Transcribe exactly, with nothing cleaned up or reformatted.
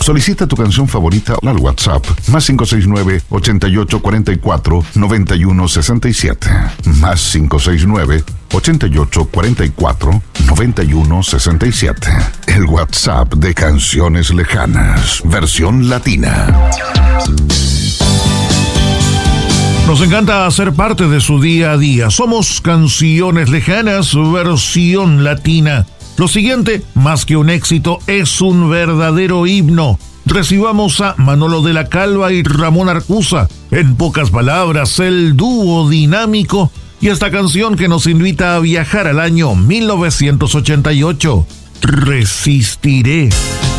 Solicita tu canción favorita al WhatsApp más cinco seis nueve, ochenta y ocho cuarenta y cuatro, noventa y uno sesenta y siete. Más cinco seis nueve, ochenta y ocho cuarenta y cuatro, noventa y uno sesenta y siete. El WhatsApp de Canciones Lejanas, versión latina. Nos encanta hacer parte de su día a día. Somos Canciones Lejanas, versión latina. Lo siguiente, más que un éxito, es un verdadero himno. Recibamos a Manolo de la Calva y Ramón Arcusa. En pocas palabras, el dúo dinámico y esta canción que nos invita a viajar al año mil novecientos ochenta y ocho. Resistiré.